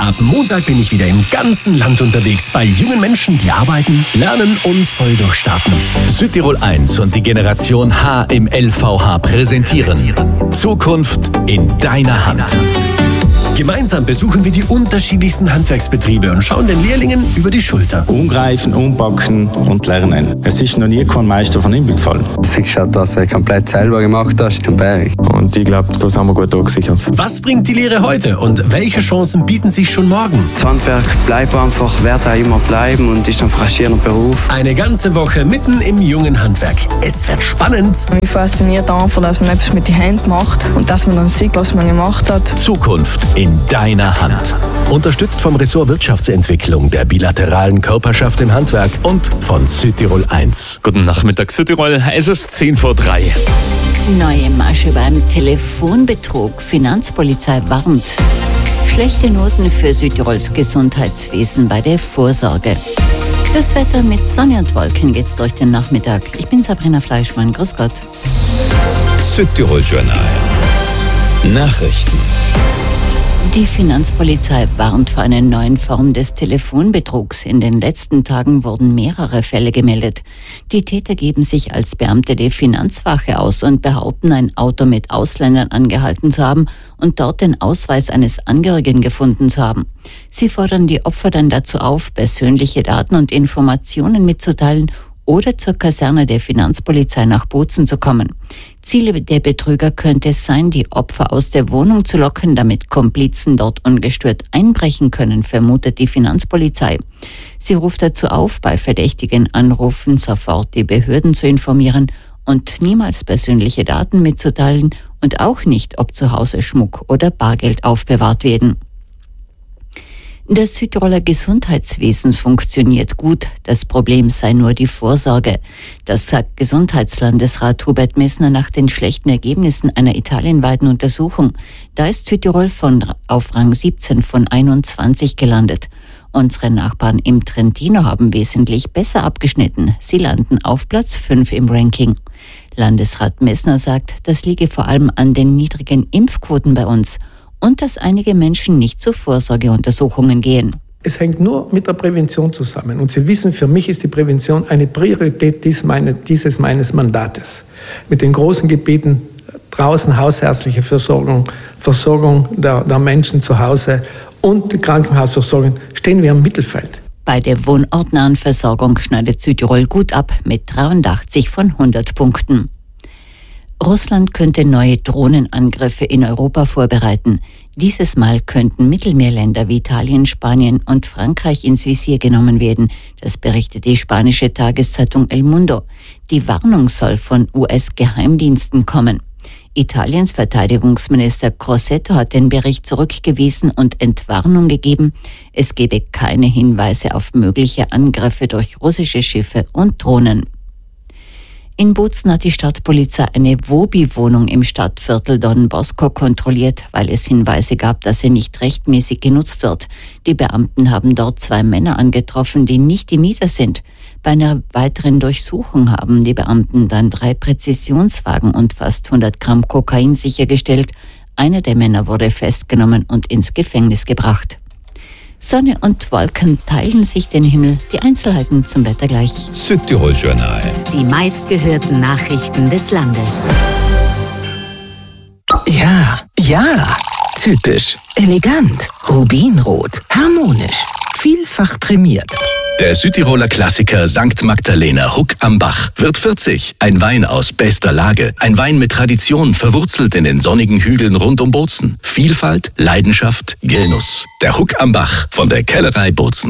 Ab Montag bin ich wieder im ganzen Land unterwegs bei jungen Menschen, die arbeiten, lernen und voll durchstarten. Südtirol 1 und die Generation H im LVH präsentieren Zukunft in deiner Hand. Gemeinsam besuchen wir die unterschiedlichsten Handwerksbetriebe und schauen den Lehrlingen über die Schulter. Umgreifen, umpacken und lernen. Es ist noch nie kein Meister von ihm gefallen. Siehst du, dass er komplett selber gemacht hast, am Berg. Und ich glaube, das haben wir gut abgesichert. Was bringt die Lehre heute und welche Chancen bieten sich schon morgen? Das Handwerk bleibt einfach, wird auch immer bleiben und ist ein faszinierender Beruf. Eine ganze Woche mitten im jungen Handwerk. Es wird spannend. Mich fasziniert einfach, dass man etwas mit den Händen macht und dass man dann sieht, was man gemacht hat. Zukunft in deiner Hand. Unterstützt vom Ressort Wirtschaftsentwicklung, der bilateralen Körperschaft im Handwerk und von Südtirol 1. Guten Nachmittag, Südtirol. Es ist 10:03. Neue Masche beim Telefonbetrug. Finanzpolizei warnt. Schlechte Noten für Südtirols Gesundheitswesen bei der Vorsorge. Das Wetter mit Sonne und Wolken geht's durch den Nachmittag. Ich bin Sabrina Fleischmann. Grüß Gott. Südtirol Journal. Nachrichten. Die Finanzpolizei warnt vor einer neuen Form des Telefonbetrugs. In den letzten Tagen wurden mehrere Fälle gemeldet. Die Täter geben sich als Beamte der Finanzwache aus und behaupten, ein Auto mit Ausländern angehalten zu haben und dort den Ausweis eines Angehörigen gefunden zu haben. Sie fordern die Opfer dann dazu auf, persönliche Daten und Informationen mitzuteilen oder zur Kaserne der Finanzpolizei nach Bozen zu kommen. Ziele der Betrüger könnte es sein, die Opfer aus der Wohnung zu locken, damit Komplizen dort ungestört einbrechen können, vermutet die Finanzpolizei. Sie ruft dazu auf, bei verdächtigen Anrufen sofort die Behörden zu informieren und niemals persönliche Daten mitzuteilen und auch nicht, ob zu Hause Schmuck oder Bargeld aufbewahrt werden. Das Südtiroler Gesundheitswesen funktioniert gut. Das Problem sei nur die Vorsorge. Das sagt Gesundheitslandesrat Hubert Messner nach den schlechten Ergebnissen einer italienweiten Untersuchung. Da ist Südtirol auf Rang 17 von 21 gelandet. Unsere Nachbarn im Trentino haben wesentlich besser abgeschnitten. Sie landen auf Platz 5 im Ranking. Landesrat Messner sagt, das liege vor allem an den niedrigen Impfquoten bei uns und dass einige Menschen nicht zu Vorsorgeuntersuchungen gehen. Es hängt nur mit der Prävention zusammen. Und Sie wissen, für mich ist die Prävention eine Priorität dieses meines Mandates. Mit den großen Gebieten draußen hausärztliche Versorgung der Menschen zu Hause und die Krankenhausversorgung stehen wir im Mittelfeld. Bei der wohnortnahen Versorgung schneidet Südtirol gut ab mit 83 von 100 Punkten. Russland könnte neue Drohnenangriffe in Europa vorbereiten. Dieses Mal könnten Mittelmeerländer wie Italien, Spanien und Frankreich ins Visier genommen werden. Das berichtet die spanische Tageszeitung El Mundo. Die Warnung soll von US-Geheimdiensten kommen. Italiens Verteidigungsminister Crosetto hat den Bericht zurückgewiesen und Entwarnung gegeben. Es gebe keine Hinweise auf mögliche Angriffe durch russische Schiffe und Drohnen. In Bozen hat die Stadtpolizei eine Wobi-Wohnung im Stadtviertel Don Bosco kontrolliert, weil es Hinweise gab, dass sie nicht rechtmäßig genutzt wird. Die Beamten haben dort 2 Männer angetroffen, die nicht die Mieter sind. Bei einer weiteren Durchsuchung haben die Beamten dann 3 Präzisionswagen und fast 100 Gramm Kokain sichergestellt. Einer der Männer wurde festgenommen und ins Gefängnis gebracht. Sonne und Wolken teilen sich den Himmel. Die Einzelheiten zum Wetter gleich. Südtirol Journal. Die meistgehörten Nachrichten des Landes. Ja, typisch, elegant, rubinrot, harmonisch, vielfach prämiert. Der Südtiroler Klassiker St. Magdalena Huck am Bach wird 40. Ein Wein aus bester Lage. Ein Wein mit Tradition, verwurzelt in den sonnigen Hügeln rund um Bozen. Vielfalt, Leidenschaft, Genuss. Der Huck am Bach von der Kellerei Bozen.